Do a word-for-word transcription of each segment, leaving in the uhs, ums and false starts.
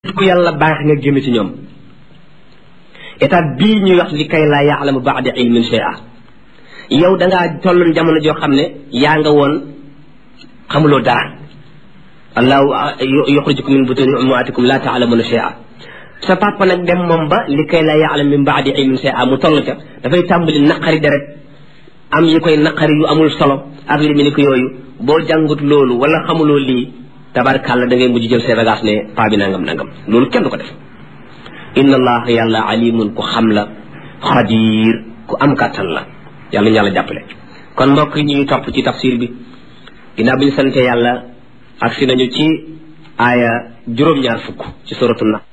ku yàlla baax nga génn ci ñoom état bii ñuy wax li kay laa yaalamu baada ilmin shay'a yow da ngaa tolloon jamono joo xam ne yaa nga woon xamuloo dara allahu yuxrijukum min butuni ummahatikum laa taalamuna shay'a sa papa nag dem moom ba li kay laa yaalam min baadi ilmin shay'a mu toll ca dafay tàmbali naqari deret am yu koy naqari yu amul solo ak li mi ni ko yooyu boo jàngut loolu wala xamuloo lii tabarkàlla da ngay mujj jël seen bagage ne paa bi nangam nangam loolu kenn du ko def inna allah yàlla alimun ku xam la xadir ku am kàttan la yàlla ñu yàlla jàppale kon mbokk yi ñuy topp ci tafsir bi ginnaaw bi ñu sante yàlla ak si nañu ci aaya juróom-ñaar fukk ci suratu na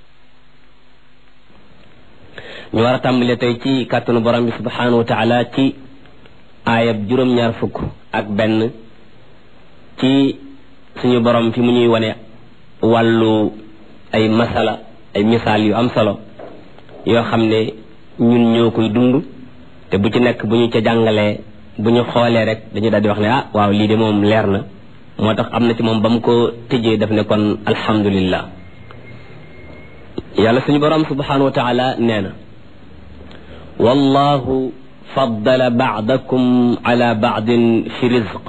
ñu war a tàmbale tey ci kàttanu borom bi subhanahu wa taala ci aaya juróom-ñaar fukk ak benn ci suñu borom fi mu ñuy wane wàllu ay masala ay misaal yu am solo yoo xam ne ñun ñoo koy dund te bu ci nekk bu ñu ca jàngalee bu ñu xoolee rek dañu daal di wax ne ah waaw lii de moom leer na moo tax am na ci moom ba mu ko tëjee daf ne kon alhamdulillah yàlla suñu borom subhanahu wa taala nee na wallahu faddala baadakum ala baadin fi rizq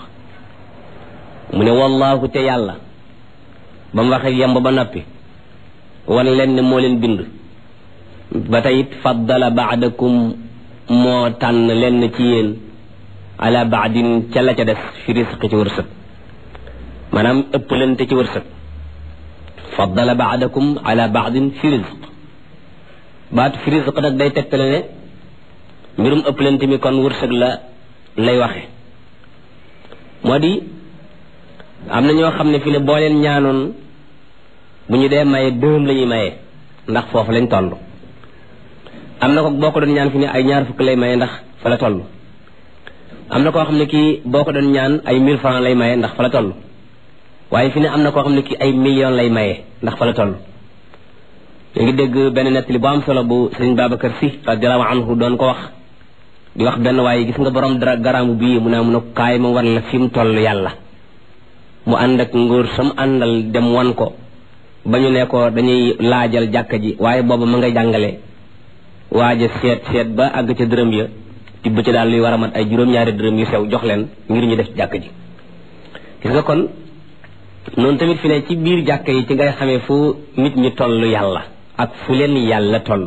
mu ne wallahu te yàlla ba mu waxee yemb ba noppi wan leen ne moo leen bind ba tey it faddala baadakum moo tànn leen ci yéen ala baadin ca la ca des fi risque ci wërsëg maanaam ëppalante ci wërsëg faddala baadakum ala baadin fi risque baatu fi risque nag day tegtale ne mbirum ëppalante mi kon wërsëg la lay waxe moo di am na ñoo xam ne fi ne boo leen ñaanoon bu ñu dee maye dërëm la ñuy maye ndax foofu lañ toll am na ko boo ko doon ñaan fi ne ay ñaar fukk lay maye ndax fa la toll am na koo xam ne kii boo ko doon ñaan ay mille francs lay maye ndax fa la toll waaye fi ne am na koo xam ne kii ay millions lay maye ndax fa la toll ñu ngi dégg benn nettali bu am solo bu sëriñ Babacar Sy radiyallahu anhu doon ko wax di wax benn waaye gis nga borom dara garaamu bii mu ne mun a kaay ma war la fi mu toll yàlla mu ànd ak ngóor sam àndal dem wan ko ba ñu ne ko dañuy laajal jàkka ji waaye booba ma ngay jàngale waaja seet seet ba àgg ca dërëm ya tibb ci daal luy war a mat ay juróom-ñaari dërëm yu sew jox leen ngir ñu def ci jàkka ji gis nga kon noonu tamit fi ne ci biir jàkka yi ci ngay xamee fu nit ñi toll yàlla ak fu leen yàlla toll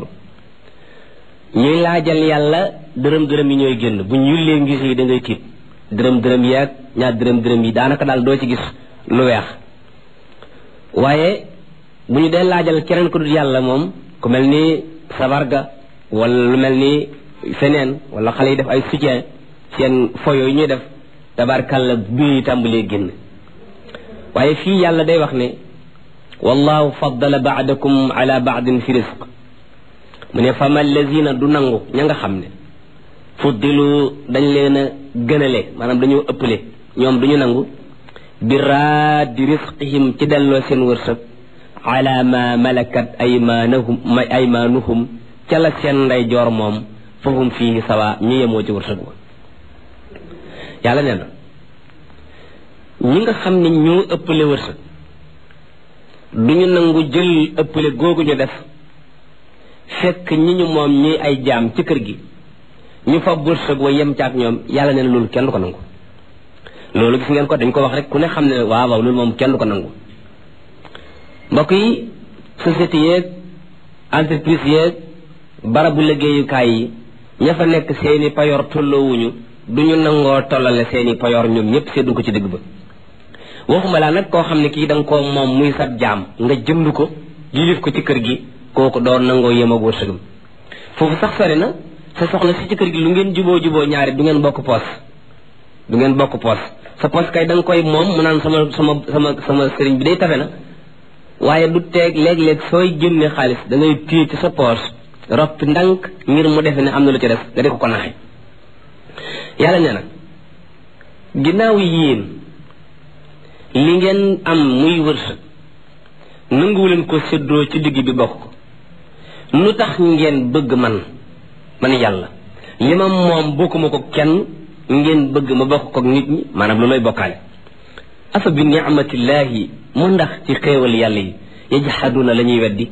ñuy laajal yàlla dërëm dërëm yi ñooy génn bu ñu yullee ngis yi da ngay tiit dërëm dërëm yeeg ñaar dërëm dërëm yi daanaka daal doo ci gis lu weex waaye bu ñu dee laajal keneen ku dul yàlla moom ku mel ni sabarga wala lu mel ni feneen wala xale yi def ay soutien seen foyo yi ñuy def tabarkàlla bii tàmbalee génn waaye fii yàlla day wax ne wallahu faddala baadakum ala baadin fi risq mu ne fama allazina du nangu ña nga xam ne fuddilu dañ leen a gënale maanaam dañoo ëppale ñoom duñu nangu bi raaddi risqihim ci delloo seen wërsëg ala ma malakat aymanuhum aymanuhum ca la seen ndey joor moom fahum fii sawa ñu yemoo ci wërsëg wa yàlla nee na ñi nga xam ne ñoo ëppale wërsëg duñu nangu jël ëppale googu ñu def fekk ñi ñu moom ñuy ay jaam ci kër gi ñu fa wërsëg wa yem caag ñoom yàlla nee na loolu kenn du ko nangu loolu gis ngeen ko dañ ko wax rek ku ne xam ne waaw waaw loolu moom kenn du ko nangu mbokk yi société yeeg entreprise yeeg barabu liggéeyukaay yi ña fa nekk seeni payoor tolloowuñu duñu nangoo tollale seeni payoor ñoom ñëpp seddu ko ci digg ba waxuma laa nag koo xam ne kii da nga koo moom muy sab jaam nga jënd ko yilif ko ci kër gi kooku doo nangoo yem ak wërsëgam foofu sax sori na sa soxna si ci kër gi lu ngeen juboo juboo ñaari du ngeen bokk poos du ngeen bokk poos sa poos kay da nga koy moom mu naan sama sama sama sama sëriñ bi day tafe na waaye du teeg léeg-léeg sooy génne xaalis da ngay téye ci sa poos roppi ndànk ngir mu defe ne am na lu ci def nga di ko ko naxe yàlla nee na ginnaaw yéen li ngeen am muy wërsëg nanguwu leen ko séddoo ci digg bi bokk lu tax ngeen bëgg man man yàlla li ma moom bokkuma ko kenn ngeen bëgg ma bokk ko nit ñi maanaam lu lay bokkaale afa bi ni'matillahi mu ndax ci xéewal yàlla yi yajhaduna la ñuy weddi